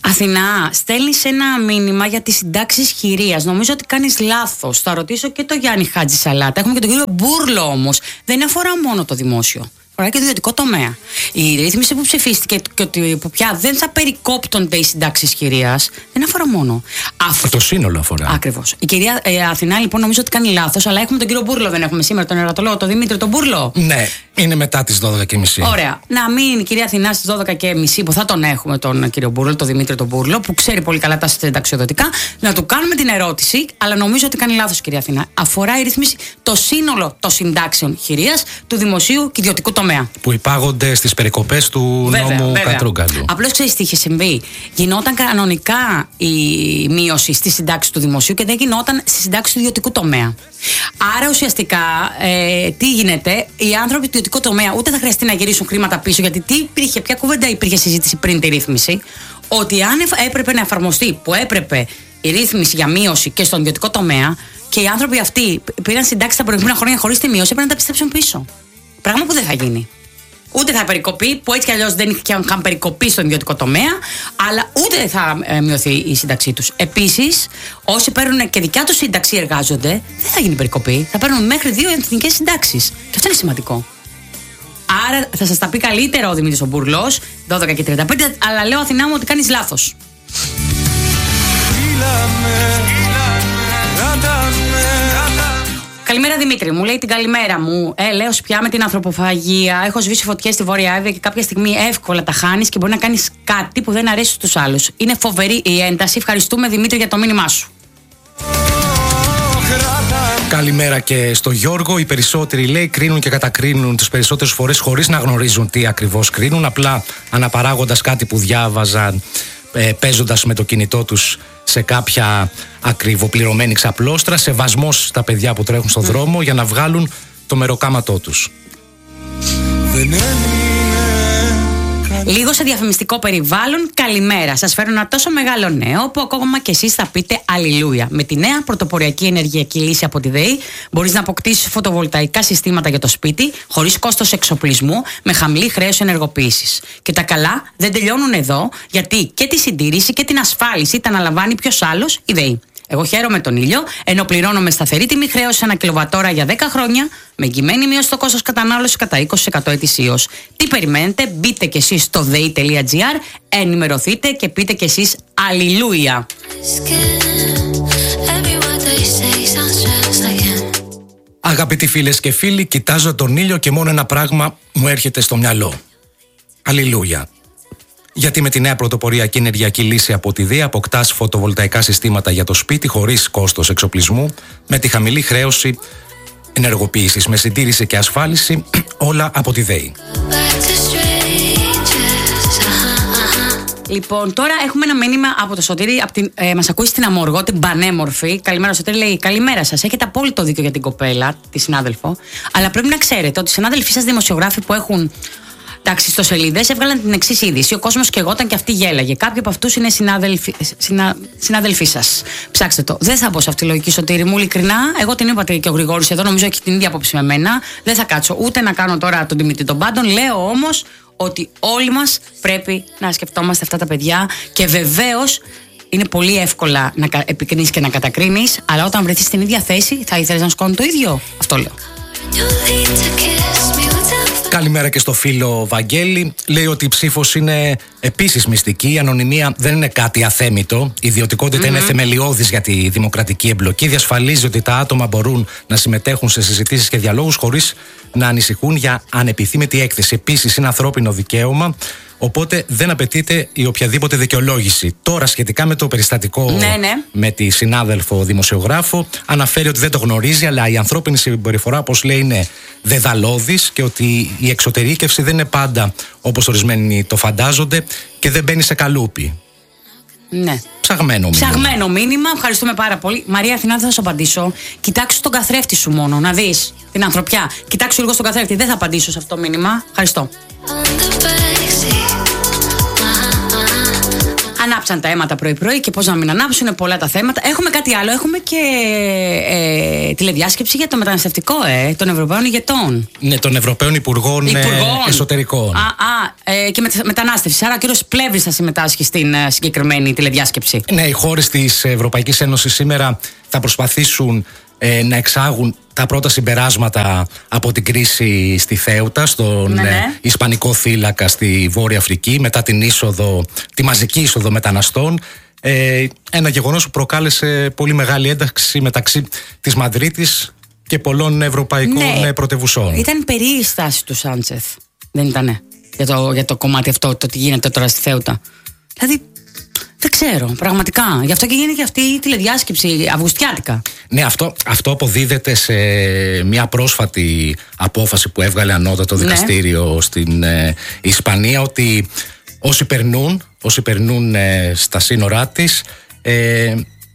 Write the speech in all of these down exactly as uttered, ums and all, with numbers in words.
Αθηνά, στέλνεις ένα μήνυμα για τις συντάξεις χειρίας. Νομίζω ότι κάνεις λάθος. Θα ρωτήσω και τον Γιάννη Χατζησαλάτα. Έχουμε και τον κύριο Μπούρλο όμως. Δεν αφορά μόνο το δημόσιο. Αφορά και το ιδιωτικό τομέα. Η ρύθμιση που ψηφίστηκε και ότι πια δεν θα περικόπτονται οι συντάξεις χειρίας δεν αφορά μόνο. Αυτό το σύνολο αφορά. Ακριβώς. Η κυρία ε, Αθηνά λοιπόν νομίζω ότι κάνει λάθος, αλλά έχουμε τον κύριο Μπούρλο, δεν έχουμε σήμερα τον ερωτολόγο, τον Δημήτρη τον Μπούρλο. Ναι, είναι μετά τις δώδεκα και μισή. Ωραία. Να μείνει η κυρία Αθηνά στις δώδεκα και μισή που θα τον έχουμε τον κύριο Μπούρλο, τον Δημήτρη τον Μπούρλο, που ξέρει πολύ καλά τα συνταξιοδοτικά, να του κάνουμε την ερώτηση, αλλά νομίζω ότι κάνει λάθος η κυρία Αθηνά. Αφορά η ρύθμιση το σύνολο των συντάξεων χειρίας του δημοσίου και ιδιωτικού τομέα. Που υπάγονται στις περικοπές του βέβαια, νόμου Κατρούγκαλου. Απλώς ξέρεις τι είχε συμβεί. Γινόταν κανονικά η μείωση στη συντάξη του δημοσίου και δεν γινόταν στη συντάξη του ιδιωτικού τομέα. Άρα ουσιαστικά ε, τι γίνεται, οι άνθρωποι του ιδιωτικού τομέα ούτε θα χρειαστεί να γυρίσουν χρήματα πίσω, γιατί τι υπήρχε, ποια κουβέντα υπήρχε συζήτηση πριν τη ρύθμιση, ότι αν έπρεπε να εφαρμοστεί, που έπρεπε η ρύθμιση για μείωση και στον ιδιωτικό τομέα, και οι άνθρωποι αυτοί πήραν συντάξει τα προηγούμενα χρόνια χωρίς τη μείωση, έπρεπε να τα πιστέψουν πίσω. Πράγμα που δεν θα γίνει. Ούτε θα περικοπεί, που έτσι κι αλλιώς δεν είχε καν περικοπεί στον ιδιωτικό τομέα, αλλά ούτε θα ε, μειωθεί η σύνταξή τους. Επίσης, όσοι παίρνουν και δικιά τους σύνταξη εργάζονται, δεν θα γίνει περικοπή. Θα παίρνουν μέχρι δύο εθνικές συντάξεις. Και αυτό είναι σημαντικό. Άρα θα σας τα πει καλύτερα ο Δημήτρης ο Μπουρλός, δώδεκα και τριάντα πέντε, αλλά λέω Αθηνά μου ότι κάνεις λάθος. Καλημέρα Δημήτρη, μου λέει την καλημέρα μου. Ε, λέω πια με την ανθρωποφαγία. Έχω σβήσει φωτιές στη Βόρεια Εύβοια και κάποια στιγμή εύκολα τα χάνεις και μπορεί να κάνεις κάτι που δεν αρέσει στους άλλους. Είναι φοβερή η ένταση. Ευχαριστούμε Δημήτρη για το μήνυμά σου. Καλημέρα και στο Γιώργο. Οι περισσότεροι λέει κρίνουν και κατακρίνουν τις περισσότερες φορές χωρίς να γνωρίζουν τι ακριβώς κρίνουν. Απλά αναπαράγοντας κάτι που διάβαζαν, ε, παίζοντας με το κινητό τους σε κάποια ακριβοπληρωμένη ξαπλώστρα, σεβασμός στα παιδιά που τρέχουν στον mm. δρόμο για να βγάλουν το μεροκάματό τους. Λίγο σε διαφημιστικό περιβάλλον, καλημέρα. Σας φέρω ένα τόσο μεγάλο νέο που ακόμα και εσείς θα πείτε αλληλούια. Με τη νέα πρωτοποριακή ενεργειακή λύση από τη ΔΕΗ μπορείς να αποκτήσεις φωτοβολταϊκά συστήματα για το σπίτι, χωρίς κόστος εξοπλισμού, με χαμηλή χρέωση ενεργοποίησης. Και τα καλά δεν τελειώνουν εδώ, γιατί και τη συντήρηση και την ασφάλιση τα αναλαμβάνει ποιος άλλος, η ΔΕΗ. Εγώ χαίρομαι τον ήλιο, ενώ πληρώνω με σταθερή τιμή χρέωση ένα κιλοβατόρα για δέκα χρόνια, με εγγυημένη μείωση στο κόστος κατανάλωσης κατά είκοσι τοις εκατό ετησίως. Τι περιμένετε, μπείτε κι εσείς στο δέη τελεία τζι άρ, ενημερωθείτε και πείτε κι εσείς αλληλούια. Αγαπητοί φίλες και φίλοι, κοιτάζω τον ήλιο και μόνο ένα πράγμα μου έρχεται στο μυαλό. Αλληλούια. Γιατί με τη νέα πρωτοποριακή ενεργειακή λύση από τη ΔΕΗ αποκτάς φωτοβολταϊκά συστήματα για το σπίτι χωρίς κόστος εξοπλισμού, με τη χαμηλή χρέωση ενεργοποίησης, με συντήρηση και ασφάλιση, όλα από τη ΔΕΗ. Λοιπόν, τώρα έχουμε ένα μήνυμα από το Σωτήρη, από την, ε, μας ακούει στην Αμοργό, την πανέμορφη. Καλημέρα, Σωτήρη, λέει: καλημέρα σας. Έχετε απόλυτο δίκιο για την κοπέλα, τη συνάδελφο. Αλλά πρέπει να ξέρετε ότι οι συνάδελφοί σας δημοσιογράφοι που έχουν. Εντάξει, στο σελίδες έβγαλαν την εξής είδηση. Ο κόσμος και εγώταν και αυτή γέλαγε. Κάποιοι από αυτούς είναι συνάδελφοι, συνα, συνάδελφοί σας. Ψάξτε το. Δεν θα μπω σε αυτή τη λογική, Σωτήρη μου, ειλικρινά. Εγώ την είπατε και ο Γρηγόρης εδώ, νομίζω έχει την ίδια άποψη με μένα. Δεν θα κάτσω ούτε να κάνω τώρα τον Δημήτρη των Πάντων. Λέω όμως ότι όλοι μας πρέπει να σκεφτόμαστε αυτά τα παιδιά και βεβαίως είναι πολύ εύκολα να επικρίνεις και να κατακρίνεις, αλλά όταν βρεθείς στην ίδια θέση θα ήθελες να σου κάνουν το ίδιο. Αυτό λέω. Καλημέρα και στο φίλο Βαγγέλη. Λέει ότι η ψήφος είναι επίσης μυστική. Η ανωνυμία δεν είναι κάτι αθέμητο. Η ιδιωτικότητα mm-hmm. είναι θεμελιώδης για τη δημοκρατική εμπλοκή. Διασφαλίζει ότι τα άτομα μπορούν να συμμετέχουν σε συζητήσεις και διαλόγους χωρίς να ανησυχούν για ανεπιθύμητη έκθεση. Επίσης είναι ανθρώπινο δικαίωμα. Οπότε δεν απαιτείται η οποιαδήποτε δικαιολόγηση. Τώρα, σχετικά με το περιστατικό ναι, ναι. με τη συνάδελφο δημοσιογράφο, αναφέρει ότι δεν το γνωρίζει, αλλά η ανθρώπινη συμπεριφορά, όπως λέει, είναι δεδαλώδης και ότι η εξωτερήκευση δεν είναι πάντα όπως ορισμένοι το φαντάζονται και δεν μπαίνει σε καλούπι. Ναι. Ψαγμένο μήνυμα. Ψαγμένο μήνυμα, ευχαριστούμε πάρα πολύ. Μαρία Αθηνά, δεν θα σου απαντήσω. Κοιτάξου τον καθρέφτη σου μόνο, να δεις την ανθρωπιά. Κοιτάξου λίγο στον καθρέφτη, δεν θα απαντήσω σε αυτό το μήνυμα. Ευχαριστώ. Ανάψαν τα αίματα πρωί-πρωί και πώς να μην ανάψουν, είναι πολλά τα θέματα. Έχουμε κάτι άλλο, έχουμε και ε, τηλεδιάσκεψη για το μεταναστευτικό, ε, των Ευρωπαίων ηγετών. Ναι, των Ευρωπαίων Υπουργών, Υπουργών. Εσωτερικών. Α, α ε, και μετανάστευση. Άρα ο κύριος Πλεύρης θα συμμετάσχει στην ε, συγκεκριμένη τηλεδιάσκεψη. Ναι, οι χώρες της Ευρωπαϊκής Ένωσης σήμερα θα προσπαθήσουν ε, να εξάγουν τα πρώτα συμπεράσματα από την κρίση στη Θέουτα, στον ναι, ναι. Ε, Ισπανικό θύλακα στη Βόρεια Αφρική, μετά την είσοδο, τη μαζική είσοδο μεταναστών. Ε, ένα γεγονός που προκάλεσε πολύ μεγάλη ένταξη μεταξύ της Μαδρίτης και πολλών ευρωπαϊκών ναι, πρωτευουσών. Ήταν περίεργη η στάση του Σάντσεθ, δεν ήτανε, για το, για το κομμάτι αυτό, το τι γίνεται τώρα στη Θέουτα. Δηλαδή, δεν ξέρω, πραγματικά. Γι' αυτό και γίνεται και αυτή η τηλεδιάσκεψη αυγουστιάτικα. Ναι, αυτό, αυτό αποδίδεται σε μια πρόσφατη απόφαση που έβγαλε ανώτατο δικαστήριο ναι. στην ε, Ισπανία, ότι όσοι περνούν, όσοι περνούν ε, στα σύνορά της, ε,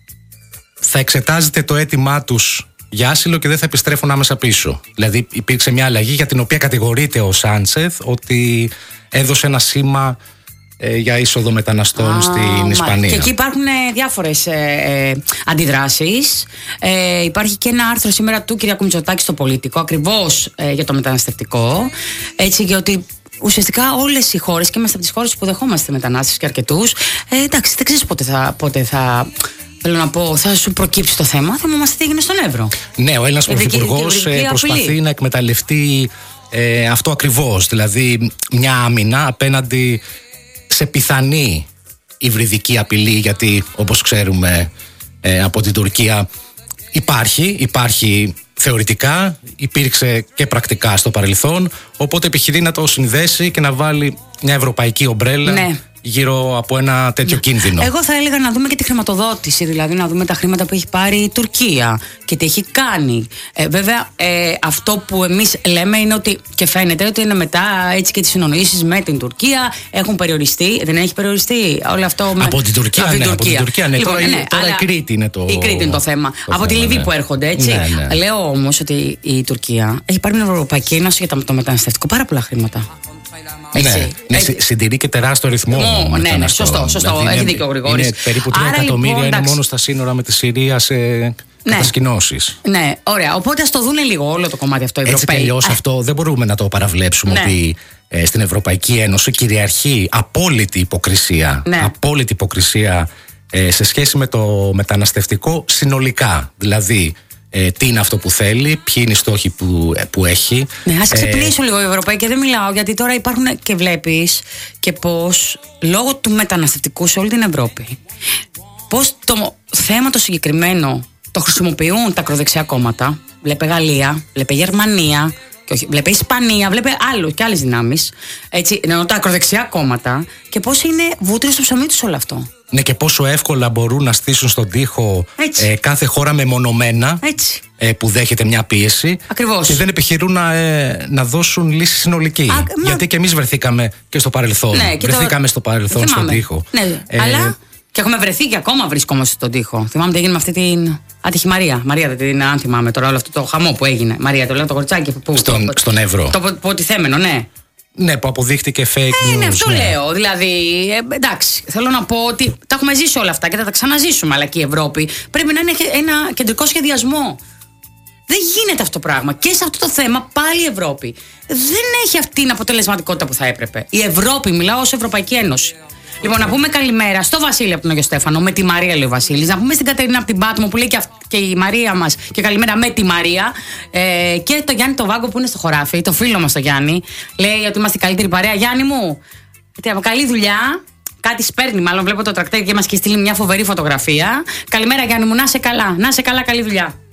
θα εξετάζεται το αίτημά τους για άσυλο και δεν θα επιστρέφουν άμεσα πίσω. Δηλαδή υπήρξε μια αλλαγή για την οποία κατηγορείται ο Σάντσεθ ότι έδωσε ένα σήμα ε, για είσοδο μεταναστών ah, στην Ισπανία. Και εκεί υπάρχουν ε, διάφορες ε, ε, αντιδράσεις. Ε, υπάρχει και ένα άρθρο σήμερα του Κυριάκου Μητσοτάκη στο Πολίτικο, ακριβώς ε, για το μεταναστευτικό. Έτσι, γιατί ουσιαστικά όλες οι χώρες, και είμαστε από τις χώρες που δεχόμαστε μετανάστες και αρκετούς, ε, εντάξει, δεν ξέρεις πότε θα, πότε θα, θέλω να πω, θα σου προκύψει το θέμα. Θυμόμαστε τι έγινε στον Εύρο. Ναι, ο Έλληνας Πρωθυπουργός προσπαθεί απειλή. να εκμεταλλευτεί ε, αυτό ακριβώς. Δηλαδή, μια άμυνα απέναντι σε πιθανή υβριδική απειλή, γιατί όπως ξέρουμε ε, από την Τουρκία υπάρχει, υπάρχει θεωρητικά, υπήρξε και πρακτικά στο παρελθόν, οπότε επιχειρεί να το συνδέσει και να βάλει μια ευρωπαϊκή ομπρέλα ναι. γύρω από ένα τέτοιο κίνδυνο. Εγώ θα έλεγα να δούμε και τη χρηματοδότηση, δηλαδή να δούμε τα χρήματα που έχει πάρει η Τουρκία και τι έχει κάνει. Ε, βέβαια, ε, αυτό που εμείς λέμε είναι ότι, και φαίνεται ότι είναι μετά έτσι και τις συνονοήσεις με την Τουρκία έχουν περιοριστεί. Δεν έχει περιοριστεί όλο αυτό με... Από την Τουρκία, από την ναι, Τουρκία. Από την Τουρκία, ναι. Λοιπόν, τώρα ναι, τώρα η Κρήτη είναι το... Η Κρήτη είναι το θέμα. Το από θέμα, τη Λιβύη ναι. που έρχονται, έτσι. Ναι, ναι. Λέω όμως ότι η Τουρκία έχει πάρει την Ευρωπαϊκή Ένωση για το μεταναστευτικό πάρα πολλά χρήματα. Ναι, ναι, συντηρεί και τεράστιο ρυθμό. Ναι, ναι, ναι, σωστό, σωστό. Δηλαδή έχει είναι, δίκιο ο Γρηγόρης. Είναι περίπου τρία εκατομμύρια, λοιπόν, είναι μόνο στα σύνορα με τη Συρία σε ναι. κατασκηνώσεις. Ναι, ωραία. Οπότε ας το δούνε λίγο όλο το κομμάτι αυτό οι Ευρωπαίοι. Έτσι τελειώς αυτό δεν μπορούμε να το παραβλέψουμε ναι. ότι ε, στην Ευρωπαϊκή Ένωση κυριαρχεί απόλυτη υποκρισία. Ναι. Απόλυτη υποκρισία ε, σε σχέση με το μεταναστευτικό συνολικά. Δηλαδή, Ε, τι είναι αυτό που θέλει, ποιοι είναι οι στόχοι που, που έχει. Ναι, ας ξεπλήσουν ε, λίγο οι Ευρωπαίοι, και δεν μιλάω γιατί τώρα υπάρχουν και βλέπεις και πως λόγω του μεταναστευτικού σε όλη την Ευρώπη, πως το θέμα το συγκεκριμένο το χρησιμοποιούν τα ακροδεξιά κόμματα. Βλέπε Γαλλία, βλέπε Γερμανία, και όχι, βλέπε Ισπανία, βλέπε άλλους και άλλες δυνάμεις. Έτσι, ενώ τα ακροδεξιά κόμματα, και πως είναι βούτυρο στο ψωμί τους όλο αυτό. Ναι, και πόσο εύκολα μπορούν να στήσουν στον τοίχο ε, κάθε χώρα μεμονωμένα ε, που δέχεται μια πίεση. Ακριβώς. Και δεν επιχειρούν να, ε, να δώσουν λύση συνολική. Α, γιατί μα... και εμείς βρεθήκαμε και στο παρελθόν. Ναι, και βρεθήκαμε το... στο παρελθόν στον τοίχο. Ναι, ε, αλλά και έχουμε βρεθεί και ακόμα βρισκόμαστε στον τοίχο. Θυμάμαι τι έγινε με αυτή την άτυχη Μαρία. Μαρία δεν την αν θυμάμαι τώρα, όλο αυτό το χαμό που έγινε. Μαρία, το λέω το κοριτσάκι που. Στον, το, στον Εύρο. Το, το αποτιθέμενο, ναι. Ναι, που αποδείχτηκε fake news. Ε, ναι, αυτό ναι. λέω. Δηλαδή, ε, εντάξει, θέλω να πω ότι τα έχουμε ζήσει όλα αυτά και θα τα ξαναζήσουμε. Αλλά και η Ευρώπη πρέπει να είναι ένα κεντρικό σχεδιασμό. Δεν γίνεται αυτό το πράγμα. Και σε αυτό το θέμα πάλι η Ευρώπη δεν έχει αυτή την αποτελεσματικότητα που θα έπρεπε. Η Ευρώπη, μιλάω ως Ευρωπαϊκή Ένωση. Λοιπόν, να πούμε καλημέρα στο Βασίλη από τον Αγιο Στέφανο, με τη Μαρία λέει ο Βασίλης. Να πούμε στην Κατερίνα από την Πάτμο που λέει και, αυ- και η Μαρία μας και καλημέρα με τη Μαρία. Ε, και το Γιάννη το Βάγκο που είναι στο χωράφι, το φίλο μας το Γιάννη. Λέει ότι είμαστε η καλύτερη παρέα. Γιάννη μου, καλή δουλειά. Κάτι σπέρνει, μάλλον βλέπω το τρακτέρ και μας έχει στείλει μια φοβερή φωτογραφία. Καλημέρα Γιάννη μου, να σε καλά. Να σε καλά, καλή δουλειά.